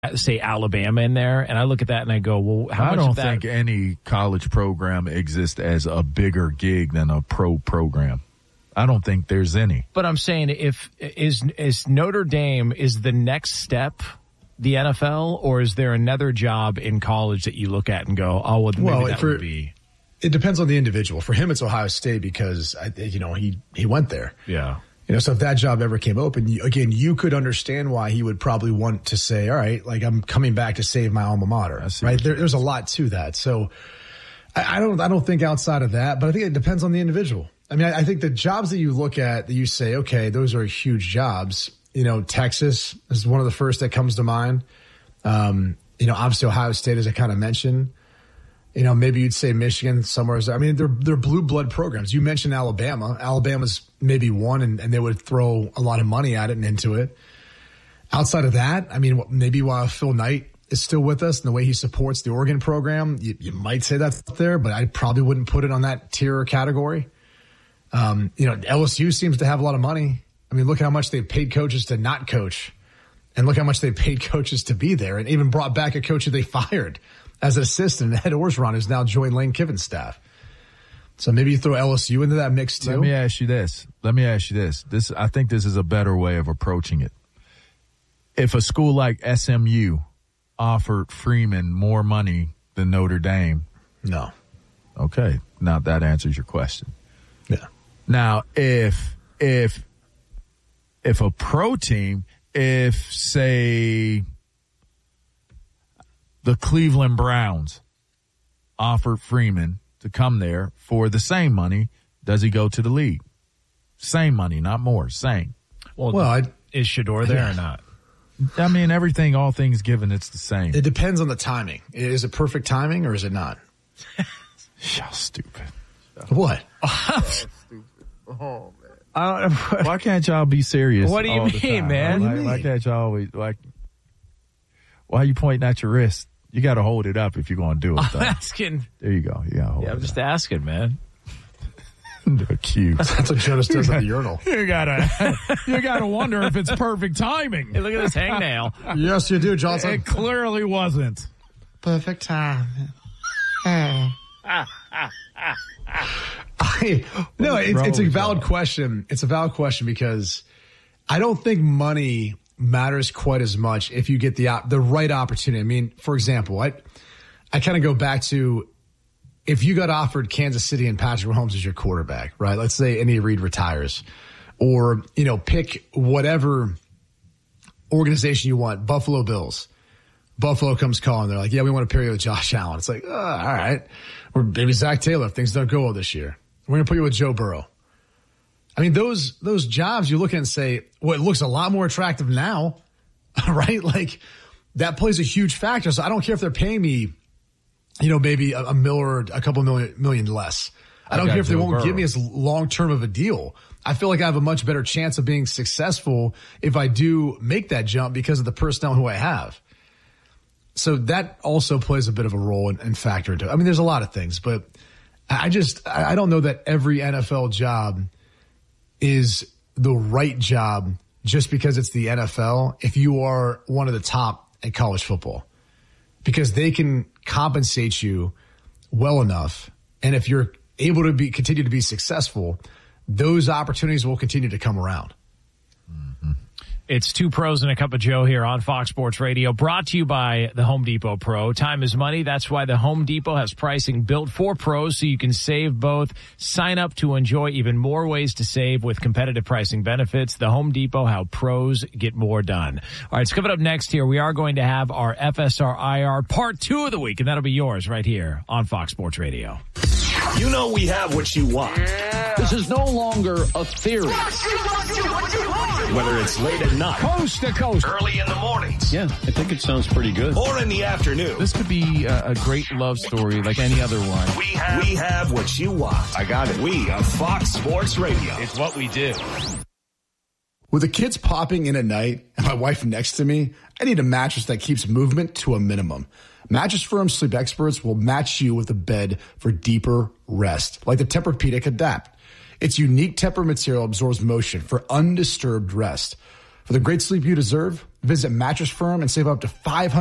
say Alabama in there, and I look at that and I go, well, how much I don't of that? think any college program exists as a bigger gig than a pro program. I don't think there's any. But I'm saying, is Notre Dame is the next step the NFL, or is there another job in college that you look at and go, oh, well, maybe that would be? It depends on the individual. For him, it's Ohio State because he went there. Yeah. So if that job ever came open, you could understand why he would probably want to say, all right, like I'm coming back to save my alma mater, right? There's a lot to that. So I don't think outside of that, but I think it depends on the individual. I mean, I think the jobs that you look at that you say, okay, those are huge jobs. Texas is one of the first that comes to mind. Obviously Ohio State, as I kind of mentioned. Maybe you'd say Michigan somewhere. I mean, they're blue blood programs. You mentioned Alabama. Alabama's maybe one, and they would throw a lot of money at it and into it. Outside of that, I mean, maybe while Phil Knight is still with us and the way he supports the Oregon program, you might say that's up there, but I probably wouldn't put it on that tier or category. LSU seems to have a lot of money. I mean, look how much they've paid coaches to not coach, and look how much they paid coaches to be there, and even brought back a coach who they fired as an assistant, Ed Orgeron, who's now joined Lane Kiffin's staff. So maybe you throw LSU into that mix too. Let me ask you this. I think this is a better way of approaching it. If a school like SMU offered Freeman more money than Notre Dame. No. Okay. Now that answers your question. Yeah. Now, if a pro team, say the Cleveland Browns offered Freeman to come there for the same money, does he go to the league? Same money, not more. Same. Well, is Shedeur there or not? I mean, all things given, it's the same. It depends on the timing. Is it perfect timing or is it not? Y'all stupid. What? Oh, man. Why can't y'all be serious? What do you mean, man? Why can't y'all always, why are you pointing at your wrist? You got to hold it up if you're going to do it. I'm asking. There you go. You got to hold it I'm just asking, man. They're cute. That's what Jonas does at the urinal. You gotta wonder if it's perfect timing. Hey, look at this hangnail. Yes, you do, Johnson. It clearly wasn't. Perfect time. It's a valid question. It's a valid question because I don't think money matters quite as much if you get the right opportunity. I mean, for example, I kind of go back to if you got offered Kansas City and Patrick Mahomes as your quarterback, right? Let's say Andy Reid retires, or pick whatever organization you want. Buffalo Bills. Buffalo comes calling. They're like, yeah, we want to pair you with Josh Allen. It's like, all right. Or maybe Zach Taylor if things don't go well this year. We're going to put you with Joe Burrow. I mean, those jobs you look at and say, well, it looks a lot more attractive now, right? Like that plays a huge factor. So I don't care if they're paying me, maybe a mil or a couple million less. I don't care if they won't give me as long-term of a deal. I feel like I have a much better chance of being successful if I do make that jump because of the personnel who I have. So that also plays a bit of a role and factor into it. I mean, there's a lot of things, but I don't know that every NFL job is the right job just because it's the NFL if you are one of the top at college football, because they can compensate you well enough. And if you're able to continue to be successful, those opportunities will continue to come around. Mm-hmm. It's Two Pros and a Cup of Joe here on Fox Sports Radio, brought to you by the Home Depot Pro. Time is money. That's why the Home Depot has pricing built for pros so you can save both. Sign up to enjoy even more ways to save with competitive pricing benefits. The Home Depot, how pros get more done. All right, so coming up next here, we are going to have our FSR IR part 2 of the week, and that'll be yours right here on Fox Sports Radio. You know we have what you want. Yeah. This is no longer a theory. Whether it's late at night, coast to coast, early in the mornings. Yeah, I think it sounds pretty good. Or in the afternoon. This could be a great love story like any other one. We have what you want. I got it. We are Fox Sports Radio. It's what we do. With the kids popping in at night and my wife next to me, I need a mattress that keeps movement to a minimum. Mattress Firm Sleep Experts will match you with a bed for deeper rest, like the Tempur-Pedic Adapt. Its unique Tempur material absorbs motion for undisturbed rest. For the great sleep you deserve, Visit Mattress Firm and save up to $500